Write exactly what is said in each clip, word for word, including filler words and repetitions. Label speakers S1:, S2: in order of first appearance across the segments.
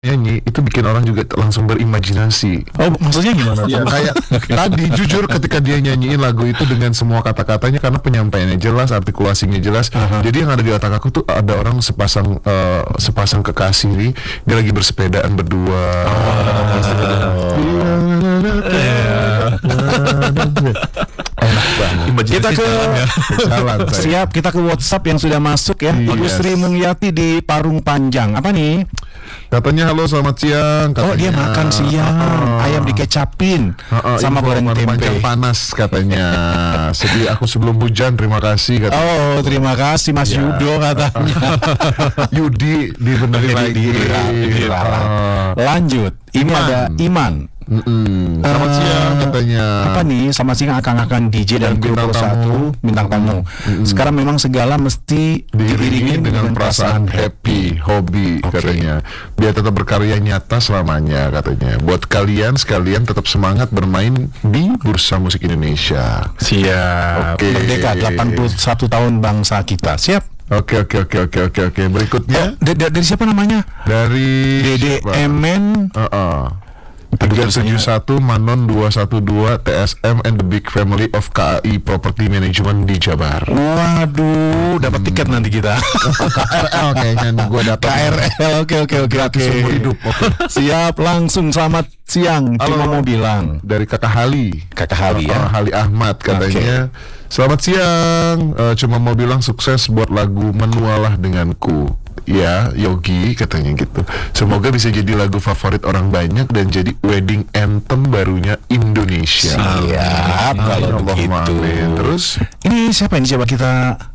S1: nyanyi itu bikin orang juga langsung berimajinasi.
S2: Oh, maksudnya gimana?
S1: Ya, kayak tadi jujur ketika dia nyanyiin lagu itu dengan semua kata-katanya karena penyampaiannya jelas, artikulasinya jelas. Uh-huh. Jadi yang ada di otak aku tuh ada orang sepasang uh, sepasang kekasih nih, dia lagi bersepedaan berdua. Enak banget.
S2: Kita ke
S1: ya. Jalan,
S2: siap, kita ke WhatsApp yang sudah masuk ya.
S1: Yes.
S2: Ibu Sri Mungyati di Parung Panjang. Apa nih?
S1: Katanya halo selamat siang. Katanya,
S2: oh dia makan siang, uh, ayam dikecapin uh, uh, sama goreng tempe
S1: panas katanya. Sedih aku sebelum hujan, terima kasih katanya.
S2: Oh terima kasih Mas ya. Yudo katanya.
S1: Yudi dibenerin lagi.
S2: Uh, Lanjut, ini Iman. Ada Iman.
S1: Mm-mm. Selamat uh, siang katanya.
S2: Apa nih? Selamat siang akan-akan D J dan, dan bintang tamu, bintang tamu. Mm-mm. Sekarang memang segala mesti
S1: diiringi dengan, dengan perasaan happy, hobi okay. katanya. Biar tetap berkarya nyata selamanya katanya. Buat kalian sekalian tetap semangat bermain di Bursa Musik Indonesia.
S2: Siap. Okay. Merdeka delapan puluh satu tahun bangsa kita. Siap.
S1: Oke oke oke oke oke oke. Berikutnya.
S2: Oh, dari, dari siapa namanya?
S1: Dari
S2: Dede Emen.
S1: Uh-uh. tiga tujuh satu Manon dua satu dua T S M and the Big Family of K A I Property Management di Jabar.
S2: Waduh, dapat hmm. tiket nanti kita.
S1: K R L kayaknya nih gue dapat.
S2: K R L, oke oke oke oke.
S1: Hidup. Okay.
S2: Siap, langsung selamat siang.
S1: Halo,
S2: cuma mau bilang
S1: dari Kakak Hali.
S2: Kakak Hali ya.
S1: Uh, Hali Ahmad katanya. Okay. Selamat siang. Uh, cuma mau bilang sukses buat lagu Menualah Denganku. Ya, Yogi katanya gitu. Semoga bisa jadi lagu favorit orang banyak dan jadi wedding anthem barunya Indonesia.
S2: Siap, kalau begitu.
S1: Terus
S2: ini siapa ini coba kita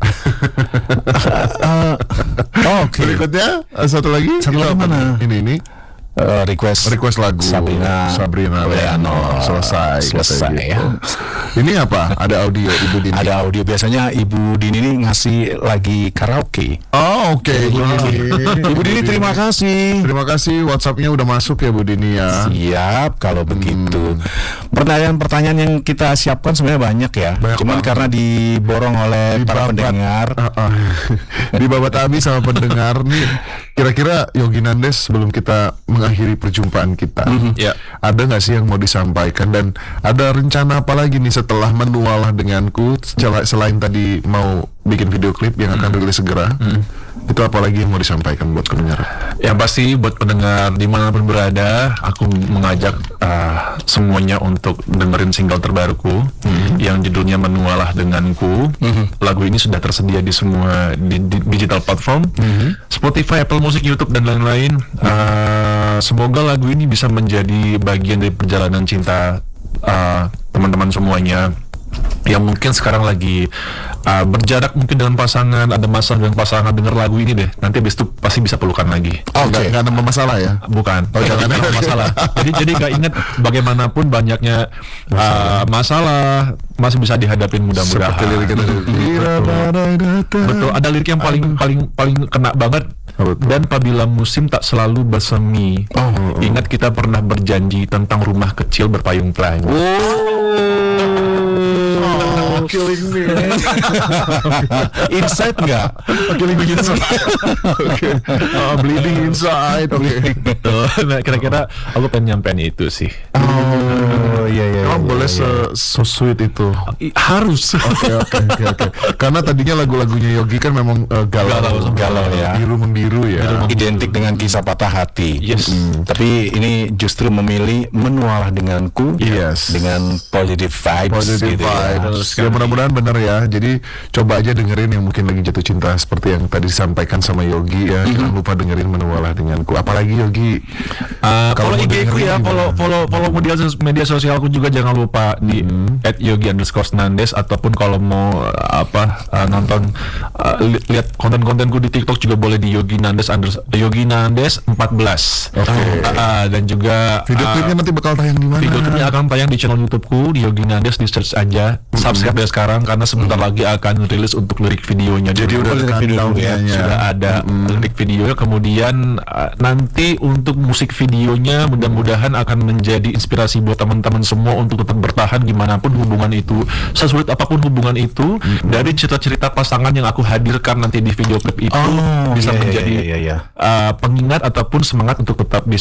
S2: uh, oh, okay.
S1: Berikutnya satu lagi.
S2: Satu lagi mana?
S1: Ini ini.
S2: Uh, request
S1: request lagu
S2: Sabrina
S1: Sabrina Leano selesai
S2: selesai
S1: gitu.
S2: Ya.
S1: Ini apa? Ada audio Ibu Dini.
S2: Ada audio, biasanya Ibu Dini ini ngasih lagi karaoke.
S1: Oh oke. Okay.
S2: Ibu, Dini. Ibu Dini terima kasih.
S1: Terima kasih, WhatsApp-nya udah masuk ya Bu Dini ya.
S2: Siap kalau begitu. Pertanyaan-pertanyaan yang kita siapkan sebenarnya banyak ya. Banyak Cuman banget. Karena diborong oleh
S1: Dibabat,
S2: para pendengar.
S1: Uh, uh. Dibabat habis sama pendengar nih. Kira-kira Yogi Nandes sebelum kita mengakhiri perjumpaan kita, mm-hmm. yeah. ada nggak sih yang mau disampaikan dan ada rencana apa lagi nih setelah Menualah Denganku selain tadi mau bikin video klip yang akan rilis segera, mm-hmm. itu apa lagi yang mau disampaikan buat pendengar?
S3: Yang pasti buat pendengar dimanapun berada, aku mengajak uh, semuanya untuk dengerin single terbaruku mm-hmm. yang judulnya Menualah Denganku. Mm-hmm. Lagu ini sudah tersedia di semua di, di digital platform, mm-hmm. Spotify, Apple Music, YouTube dan lain-lain. Uh, semoga lagu ini bisa menjadi bagian dari perjalanan cinta uh, teman-teman semuanya yang mungkin sekarang lagi uh, berjarak mungkin dengan pasangan, ada masalah dengan pasangan, denger lagu ini deh, nanti habis itu pasti bisa pelukan lagi.
S1: Oh, oke, okay. Nggak ada masalah ya?
S3: Bukan. Oh, jangan ada masalah. Jadi jadi nggak ingat bagaimanapun banyaknya uh, masalah masih bisa dihadapin mudah-mudahan.
S1: Seperti lirik itu.
S3: Betul. Ada lirik yang paling paling paling kena banget. Betul. Dan apabila musim tak selalu bersemi, oh, oh. ingat kita pernah berjanji tentang rumah kecil berpayung pelangi.
S1: Oh, killing me.
S2: Inside nggak?
S1: Killing me inside. Oke. Oh, bleeding inside. Oke. Okay.
S3: Nah, kira-kira aku pengen nyampein itu sih.
S1: Oh, iya iya. Kamu
S3: iya,
S1: boleh
S3: iya.
S1: so sweet itu.
S3: Harus.
S1: Oke oke oke oke. Karena tadinya lagu-lagunya Yogi kan memang uh, galau,
S2: galau, galau ya.
S1: Biru membiru ya.
S2: Biru identik dengan kisah patah hati.
S3: Yes.
S2: Hmm. Tapi ini justru memilih Menualah Denganku.
S1: Yes.
S2: Dengan positive vibes.
S1: Positive
S2: gitu
S1: vibes.
S2: Ya.
S1: Ya mudah-mudahan benar ya. Jadi coba aja dengerin yang mungkin lagi jatuh cinta seperti yang tadi disampaikan sama Yogi ya. Mm-hmm. Jangan lupa dengerin Menualah Denganku. Apalagi Yogi.
S3: Uh, kalau I G ku ya, follow follow follow media media sosialku juga jangan lupa di mm-hmm. at yogi underscore nandes ataupun kalau mau uh, apa uh, nonton uh, li- lihat konten-kontenku di TikTok juga boleh di Yogi Nandes unders Yogi Nandes empat belas. Oke. Okay. Uh, uh, dan juga
S1: video klipnya uh, nanti bakal tayang di mana?
S3: Video klipnya akan tayang di channel YouTubeku di Yogi Nandes, di search aja. Mm-hmm. Subscribe dari sekarang karena sebentar mm-hmm. lagi akan rilis untuk lirik videonya.
S1: Jadi udah lirik video
S3: ya. Sudah ada mm-hmm. lirik videonya. Kemudian uh, nanti untuk musik videonya mudah-mudahan akan menjadi inspirasi buat teman-teman semua untuk tetap bertahan gimana pun hubungan itu, sesulit apapun hubungan itu, mm-hmm. dari cerita-cerita pasangan yang aku hadirkan nanti di video klip itu oh, bisa
S2: iya,
S3: menjadi
S2: iya, iya, iya.
S3: Uh, pengingat ataupun semangat untuk tetap bisa